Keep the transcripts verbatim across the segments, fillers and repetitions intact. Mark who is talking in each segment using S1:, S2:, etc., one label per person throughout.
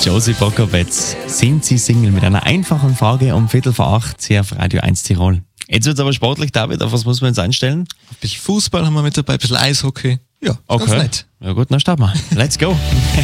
S1: Josie Bockerwitz. Sind Sie Single? Mit einer einfachen Frage um Viertel vor acht hier auf Radio eins Tirol. Jetzt wird es aber sportlich, David. Auf was muss man uns einstellen?
S2: Ein bisschen Fußball haben wir mit dabei, ein bisschen Eishockey. Ja,
S1: okay.
S2: Ganz nett.
S1: Ja gut, dann starten wir. Let's go.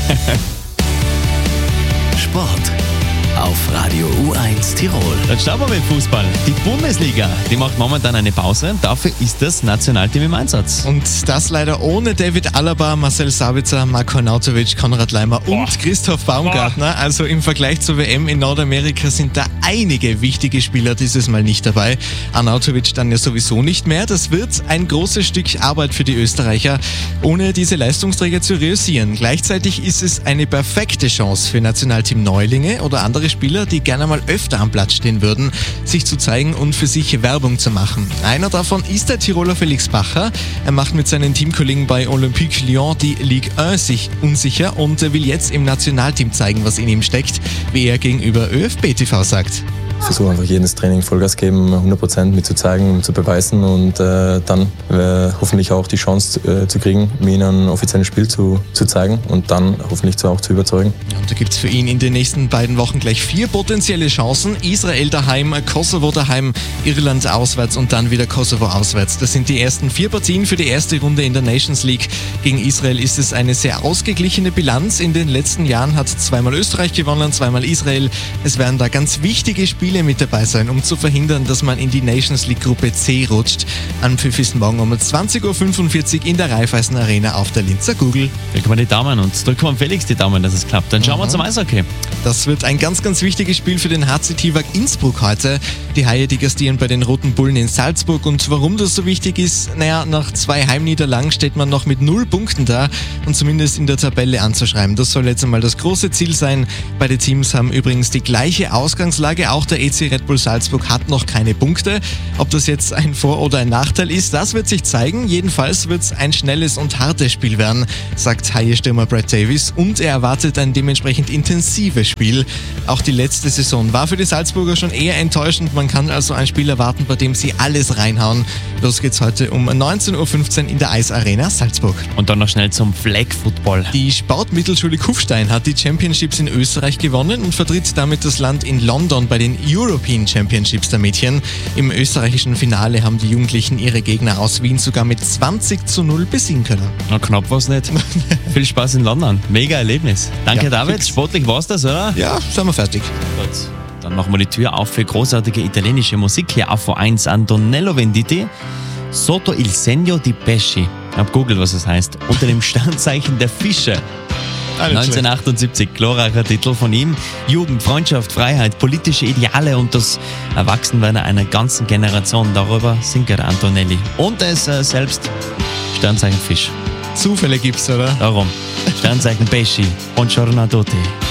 S3: Sport auf Radio U eins Tirol.
S1: Dann starten wir mit Fußball. Die Bundesliga, die macht momentan eine Pause. Dafür ist das Nationalteam im Einsatz.
S2: Und das leider ohne David Alaba, Marcel Sabitzer, Marko Arnautovic, Konrad Leimer und Boah. Christoph Baumgartner. Boah. Also im Vergleich zur W M in Nordamerika sind da einige wichtige Spieler dieses Mal nicht dabei. Arnautovic dann ja sowieso nicht mehr. Das wird ein großes Stück Arbeit für die Österreicher, ohne diese Leistungsträger zu reüssieren. Gleichzeitig ist es eine perfekte Chance für Nationalteam Neulinge oder andere Spieler, die gerne mal öfter am Platz stehen würden, sich zu zeigen und für sich Werbung zu machen. Einer davon ist der Tiroler Felix Bacher. Er macht mit seinen Teamkollegen bei Olympique Lyon die Ligue eins sich unsicher und will jetzt im Nationalteam zeigen, was in ihm steckt, wie er gegenüber ÖFB T V sagt.
S4: Ich versuche einfach jedes Training Vollgas geben, hundert Prozent mit zu zeigen, zu beweisen und äh, dann äh, hoffentlich auch die Chance äh, zu kriegen, mir in einem offiziellen Spiel zu, zu zeigen und dann hoffentlich zu, auch zu überzeugen.
S2: Ja, und da gibt es für ihn in den nächsten beiden Wochen gleich vier potenzielle Chancen. Israel daheim, Kosovo daheim, Irland auswärts und dann wieder Kosovo auswärts. Das sind die ersten vier Partien für die erste Runde in der Nations League. Gegen Israel ist es eine sehr ausgeglichene Bilanz. In den letzten Jahren hat zweimal Österreich gewonnen, zweimal Israel. Es werden da ganz wichtige Spiele mit dabei sein, um zu verhindern, dass man in die Nations League Gruppe C rutscht. Anpfiff ist morgen um zwanzig Uhr fünfundvierzig in der Raiffeisen Arena auf der Linzer Kugel.
S1: Drücken wir die Daumen und drücken wir Felix die Daumen, dass es klappt. Dann schauen mhm. wir zum Eishockey.
S2: Das wird ein ganz, ganz wichtiges Spiel für den H C Tivak Innsbruck heute. Die Haie, die gastieren bei den Roten Bullen in Salzburg. Und warum das so wichtig ist? Naja, nach zwei Heimniederlagen steht man noch mit null Punkten da und zumindest in der Tabelle anzuschreiben. Das soll jetzt einmal das große Ziel sein. Beide Teams haben übrigens die gleiche Ausgangslage. Auch der E C Red Bull Salzburg hat noch keine Punkte. Ob das jetzt ein Vor- oder ein Nachteil ist, das wird sich zeigen. Jedenfalls wird es ein schnelles und hartes Spiel werden, sagt Haie-Stürmer Brad Davis. Und er erwartet ein dementsprechend intensives Spiel. Auch die letzte Saison war für die Salzburger schon eher enttäuschend. Man kann also ein Spiel erwarten, bei dem sie alles reinhauen. Los geht's heute um neunzehn Uhr fünfzehn in der Eisarena Salzburg.
S1: Und dann noch schnell zum Flag Football.
S2: Die Sportmittelschule Kufstein hat die Championships in Österreich gewonnen und vertritt damit das Land in London bei den European Championships der Mädchen. Im österreichischen Finale haben die Jugendlichen ihre Gegner aus Wien sogar mit zwanzig zu null besiegen können.
S1: Na, knapp war's nicht. Viel Spaß in London. Mega Erlebnis. Danke,
S2: Ja,
S1: David.
S2: fix.
S1: Sportlich war's das, oder?
S2: Ja, sind wir fertig.
S1: Gut. Dann machen wir die Tür auf für großartige italienische Musik hier auf V eins. Antonello Venditti, Sotto il segno di pesci. Ich hab googelt, was das heißt. Unter dem Sternzeichen der Fische. neunzehnhundertachtundsiebzig, glorreicher Titel von ihm. Jugend, Freundschaft, Freiheit, politische Ideale und das Erwachsenwerden einer ganzen Generation. Darüber singt der Antonelli. Und er ist äh, selbst Sternzeichen Fisch.
S2: Zufälle gibt's, oder?
S1: Darum. Sternzeichen Pesci. Buongiorno a tutti.